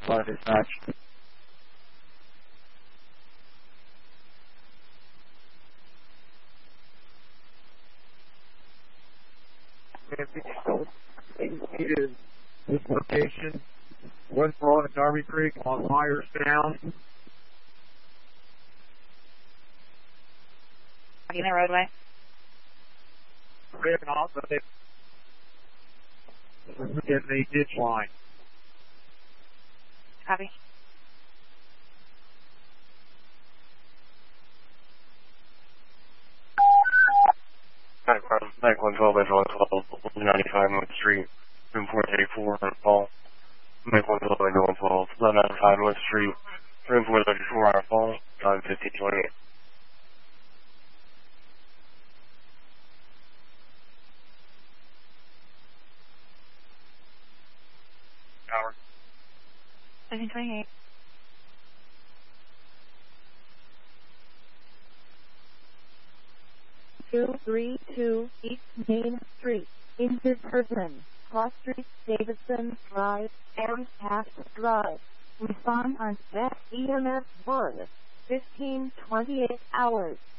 Fire dispatch. This location, West Broad and Darby Creek on Myers Sound. Blocking the roadway. And also, in the ditch line. Copy. Back 112 by 112, 95 North Street, room 434, Fall. Back 112 by 112, 195 North Street, room 434, Fall, time 5028. Howard. 1728. Two, 232 East Main Street, injured person, Cross Street, Davidson Drive, and Taft Drive. Respond on EMS 1, 1528 hours.